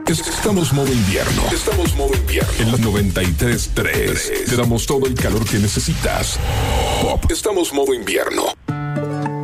Estamos modo invierno. En la 93.3. Te damos todo el calor que necesitas. Pop. Estamos modo invierno.